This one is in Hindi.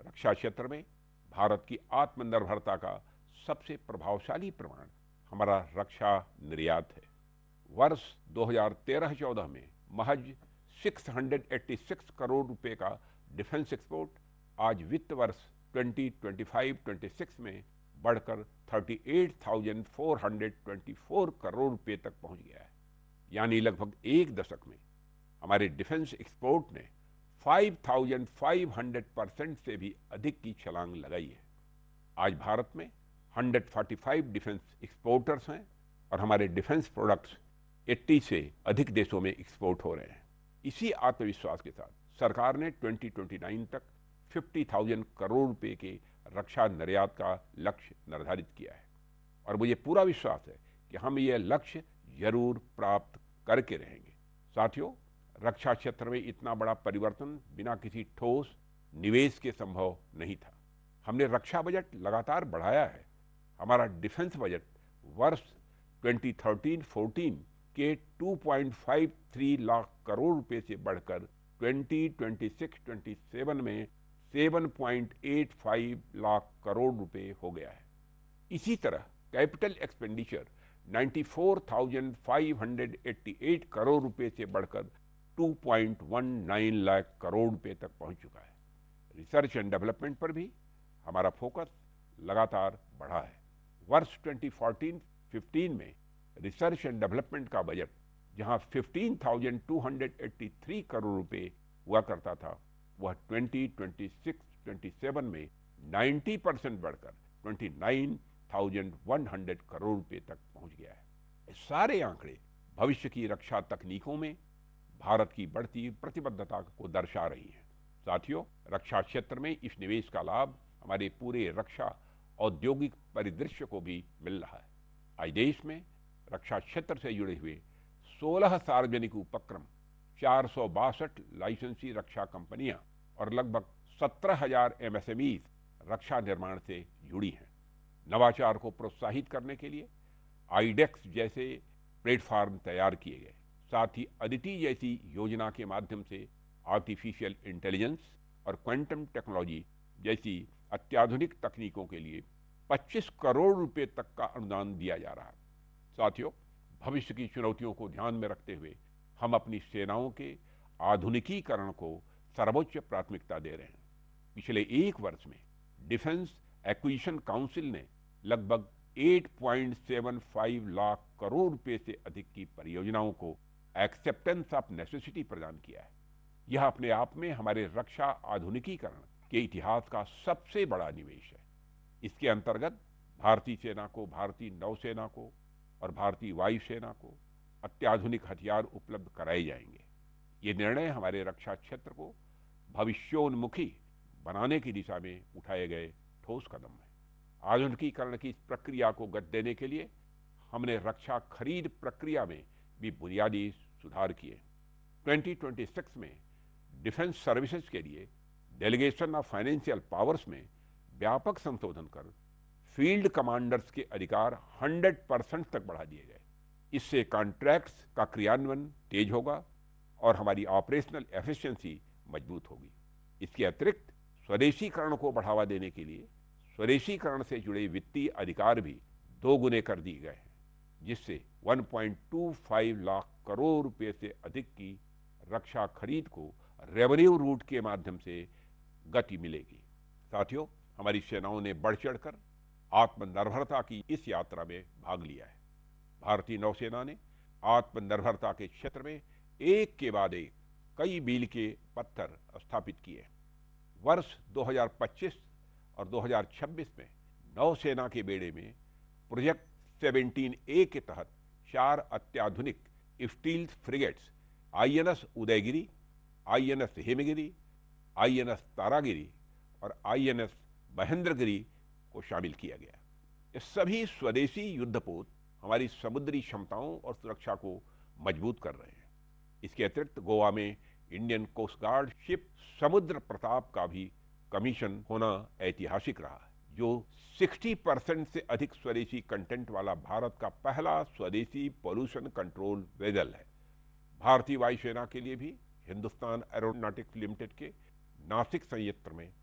रक्षा क्षेत्र में भारत की आत्मनिर्भरता का सबसे प्रभावशाली प्रमाण हमारा रक्षा निर्यात है। वर्ष 2013-14 में महज 686 करोड़ रुपए का डिफेंस एक्सपोर्ट आज वित्त वर्ष 2025-26 में बढ़कर 38,424 करोड़ रुपए तक पहुंच गया है। यानी लगभग एक दशक में हमारे डिफेंस एक्सपोर्ट ने 5,500% से भी अधिक की छलांग लगाई है। आज भारत में 145 डिफेंस एक्सपोर्टर्स हैं और हमारे डिफेंस प्रोडक्ट्स 80 से अधिक देशों में एक्सपोर्ट हो रहे हैं। इसी आत्मविश्वास के साथ सरकार ने 2029 तक 50,000 करोड़ रुपए के रक्षा निर्यात का लक्ष्य निर्धारित किया है और मुझे पूरा विश्वास है कि हम ये लक्ष्य जरूर प्राप्त करके रहेंगे। साथियों, रक्षा क्षेत्र में इतना बड़ा परिवर्तन बिना किसी ठोस निवेश के संभव नहीं था। हमने रक्षा बजट लगातार बढ़ाया है। हमारा डिफेंस बजट वर्ष 2013-14 के 2.53 लाख करोड़ रुपए से बढ़कर 2026-27 में 7.85 लाख करोड़ रुपए हो गया है। इसी तरह कैपिटल एक्सपेंडिचर 94,588 करोड़ रुपए से बढ़कर 2.19 लाख करोड़ रुपए तक पहुंच चुका है। रिसर्च एंड डेवलपमेंट पर भी हमारा फोकस लगातार बढ़ा है। वर्ष 2014-15 में रिसर्च एंड डेवलपमेंट का बजट जहां 15,283 करोड़ रुपए हुआ करता था, वह 2026-27 में 90% बढ़कर 29,100 करोड़ रुपए तक पहुंच गया है। ये सारे आंकड़े भविष्य की रक्षा तकनीकों में भारत की बढ़ती प्रतिबद्धता को दर्शा रही हैं। साथियों, रक्षा क्षेत्र में इस निवेश का लाभ हमारे पूरे रक्षा औद्योगिक परिदृश्य को भी मिल रहा है। आज देश में रक्षा क्षेत्र से जुड़े हुए 16 सार्वजनिक उपक्रम, 462 लाइसेंसी रक्षा कंपनियां और लगभग 17,000 एमएसएमईज रक्षा निर्माण से जुड़ी हैं। नवाचार को प्रोत्साहित करने के लिए आईडेक्स जैसे प्लेटफॉर्म तैयार किए गए। साथ ही अदिति जैसी योजना के माध्यम से आर्टिफिशियल इंटेलिजेंस और क्वांटम टेक्नोलॉजी जैसी अत्याधुनिक तकनीकों के लिए 25 करोड़ रुपए तक का अनुदान दिया जा रहा है। साथियों, भविष्य की चुनौतियों को ध्यान में रखते हुए हम अपनी सेनाओं के आधुनिकीकरण को सर्वोच्च प्राथमिकता दे रहे हैं। पिछले एक वर्ष में डिफेंस एक्विजिशन काउंसिल ने लगभग 8.75 लाख करोड़ रुपए से अधिक की परियोजनाओं को एक्सेप्टेंस ऑफ नेसेसिटी प्रदान किया है। यह अपने आप में हमारे रक्षा आधुनिकीकरण के इतिहास का सबसे बड़ा निवेश है। इसके अंतर्गत भारतीय सेना को, भारतीय नौसेना को और भारतीय वायुसेना को अत्याधुनिक हथियार उपलब्ध कराए जाएंगे। ये निर्णय हमारे रक्षा क्षेत्र को भविष्योन्मुखी बनाने की दिशा में उठाए गए ठोस कदम है। आधुनिकीकरण की इस प्रक्रिया को गति देने के लिए हमने रक्षा खरीद प्रक्रिया में भी बुनियादी सुधार किए। 2026 में डिफेंस सर्विसेज के लिए डेलीगेशन ऑफ फाइनेंशियल पावर्स में व्यापक संशोधन कर फील्ड कमांडर्स के अधिकार 100% तक बढ़ा दिए गए। इससे कॉन्ट्रैक्ट्स का क्रियान्वयन तेज होगा और हमारी ऑपरेशनल एफिशिएंसी मजबूत होगी। इसके अतिरिक्त स्वदेशीकरण को बढ़ावा देने के लिए स्वदेशीकरण से जुड़े वित्तीय अधिकार भी 2 गुने कर दिए गए हैं, जिससे 1.25 लाख करोड़ रुपए से अधिक की रक्षा खरीद को रेवेन्यू रूट के माध्यम से गति मिलेगी। साथियों, हमारी सेनाओं ने बढ़ चढ़कर आत्मनिर्भरता की इस यात्रा में भाग लिया है। भारतीय नौसेना ने आत्मनिर्भरता के क्षेत्र में एक के बाद एक कई मील के पत्थर स्थापित किए। वर्ष 2025 और 2026 में नौसेना के बेड़े में प्रोजेक्ट 17A के तहत 4 अत्याधुनिक steel frigates INS Udayagiri, INS Hemgiri, INS Taragiri और आईएनएस महेंद्रगिरी को शामिल किया गया। ये सभी स्वदेशी युद्धपोत हमारी समुद्री क्षमताओं और सुरक्षा को मजबूत कर रहे हैं। इसके अतिरिक्त गोवा में इंडियन कोस्ट गार्ड शिप समुद्र प्रताप का भी कमीशन होना ऐतिहासिक रहा है, जो 60% से अधिक स्वदेशी कंटेंट वाला भारत का पहला स्वदेशी पॉल्यूशन कंट्रोल वेसल है। भारतीय वायुसेना के लिए भी हिंदुस्तान एरोनॉटिक्स लिमिटेड के नासिक संयंत्र में